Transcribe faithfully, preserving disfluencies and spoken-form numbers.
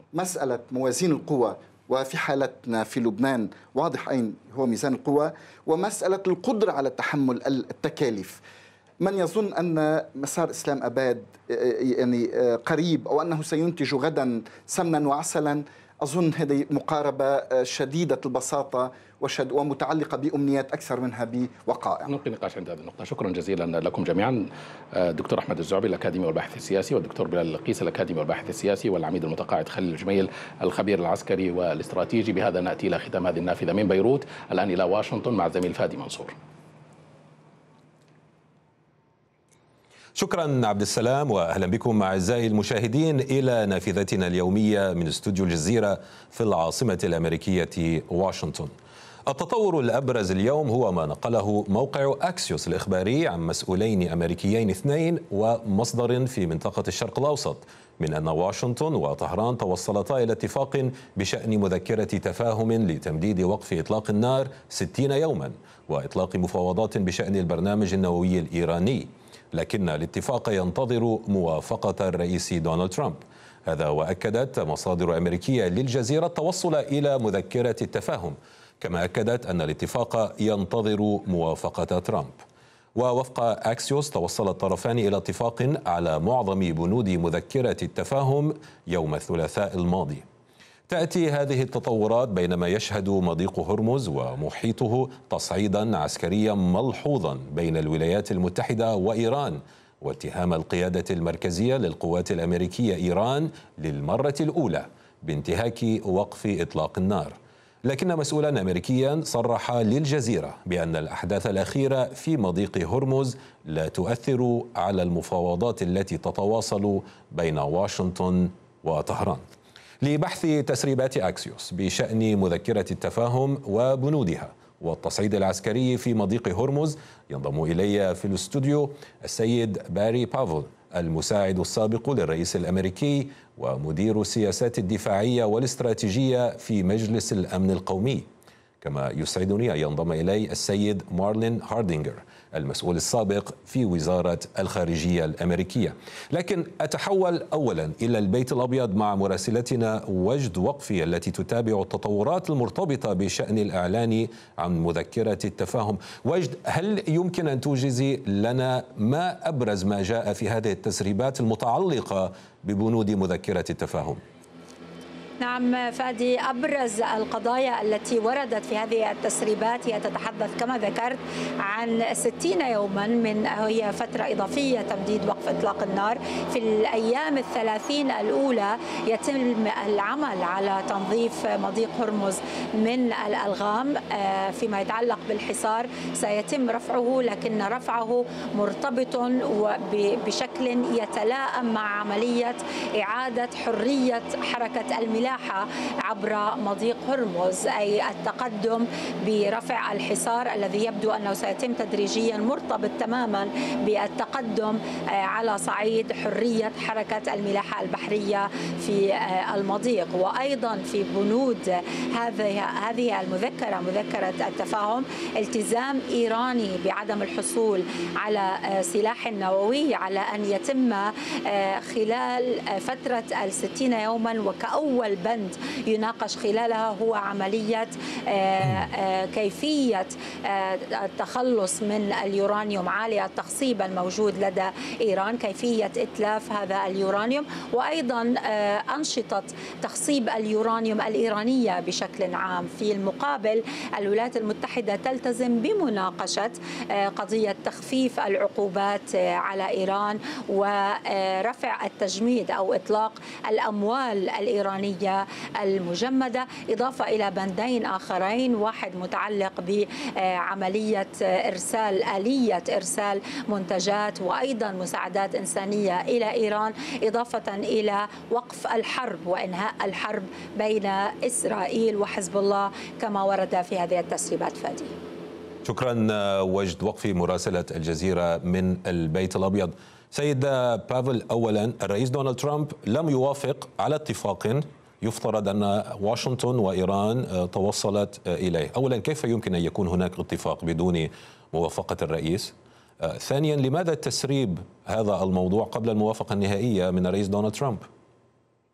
مسألة موازين القوى، وفي حالتنا في لبنان واضح أين هو ميزان القوى، ومسألة القدرة على تحمل التكاليف. من يظن أن مسار إسلام أباد يعني قريب أو أنه سينتج غدا سمنا وعسلا، أظن هذه مقاربة شديدة البساطة ومتعلقة بأمنيات أكثر منها بوقائع. نلقي نقاش عند هذه النقطة. شكرا جزيلا لكم جميعا، دكتور أحمد الزعبي الأكاديمي والباحث السياسي، والدكتور بلال القيس الأكاديمي والباحث السياسي، والعميد المتقاعد خليل الجميل الخبير العسكري والاستراتيجي. بهذا نأتي إلى ختام هذه النافذة من بيروت، الآن إلى واشنطن مع الزميل فادي منصور. شكرا عبد السلام، واهلا بكم اعزائي المشاهدين الى نافذتنا اليوميه من استوديو الجزيره في العاصمه الامريكيه واشنطن. التطور الابرز اليوم هو ما نقله موقع اكسيوس الاخباري عن مسؤولين امريكيين اثنين ومصدر في منطقه الشرق الاوسط من ان واشنطن وطهران توصلتا الى اتفاق بشان مذكره تفاهم لتمديد وقف اطلاق النار ستين يوما واطلاق مفاوضات بشان البرنامج النووي الايراني، لكن الاتفاق ينتظر موافقة الرئيس دونالد ترامب. هذا وأكدت مصادر أمريكية للجزيرة التوصل إلى مذكرة التفاهم، كما أكدت أن الاتفاق ينتظر موافقة ترامب. ووفق أكسيوس توصل الطرفان إلى اتفاق على معظم بنود مذكرة التفاهم يوم الثلاثاء الماضي. تأتي هذه التطورات بينما يشهد مضيق هرمز ومحيطه تصعيدا عسكريا ملحوظا بين الولايات المتحدة وإيران، واتهام القيادة المركزية للقوات الأمريكية إيران للمرة الأولى بانتهاك وقف إطلاق النار. لكن مسؤولا أمريكيا صرح للجزيرة بأن الأحداث الأخيرة في مضيق هرمز لا تؤثر على المفاوضات التي تتواصل بين واشنطن وطهران. لبحث تسريبات أكسيوس بشأن مذكرة التفاهم وبنودها والتصعيد العسكري في مضيق هرمز ينضم إلي في الاستوديو السيد باري بافل، المساعد السابق للرئيس الأمريكي ومدير السياسات الدفاعية والاستراتيجية في مجلس الأمن القومي. كما يسعدني أن ينضم إلي السيد مارلين هاردينغر، المسؤول السابق في وزارة الخارجية الأمريكية. لكن أتحول أولا إلى البيت الأبيض مع مراسلتنا وجد وقفي التي تتابع التطورات المرتبطة بشأن الإعلان عن مذكرة التفاهم. وجد، هل يمكن أن توجزي لنا ما أبرز ما جاء في هذه التسريبات المتعلقة ببنود مذكرة التفاهم؟ نعم فادي، أبرز القضايا التي وردت في هذه التسريبات هي تتحدث كما ذكرت عن ستين يوما من هي فترة إضافية تمديد وقف إطلاق النار. في الأيام الثلاثين الأولى يتم العمل على تنظيف مضيق هرمز من الألغام. فيما يتعلق بالحصار سيتم رفعه، لكن رفعه مرتبط بشكل يتلائم مع عملية إعادة حرية حركة الملاحة عبر مضيق هرمز، أي التقدم برفع الحصار الذي يبدو أنه سيتم تدريجيا، مرتبط تماما بالتقدم على صعيد حرية حركة الملاحة البحرية في المضيق. وأيضا في بنود هذه هذه المذكرة مذكرة التفاهم التزام إيراني بعدم الحصول على سلاح نووي على أن يتم خلال فترة الستين يوما، وكأول بند يناقش خلالها هو عملية كيفية التخلص من اليورانيوم عالي التخصيب الموجود لدى إيران، كيفية إتلاف هذا اليورانيوم، وأيضا أنشطة تخصيب اليورانيوم الإيرانية بشكل عام. في المقابل الولايات المتحدة تلتزم بمناقشة قضية تخفيف العقوبات على إيران ورفع التجميد أو إطلاق الأموال الإيرانية المجمدة، إضافة إلى بندين آخرين، واحد متعلق بعملية إرسال آلية إرسال منتجات وأيضا مساعدات إنسانية إلى إيران، إضافة إلى وقف الحرب وإنهاء الحرب بين إسرائيل وحزب الله كما ورد في هذه التسريبات. فادي، شكرا وجد وقفي مراسلة الجزيرة من البيت الأبيض. سيد بافل، أولا الرئيس دونالد ترامب لم يوافق على اتفاق يفترض أن واشنطن وإيران توصلت إليه. أولا، كيف يمكن أن يكون هناك اتفاق بدون موافقة الرئيس؟ ثانيا، لماذا تسريب هذا الموضوع قبل الموافقة النهائية من الرئيس دونالد ترامب؟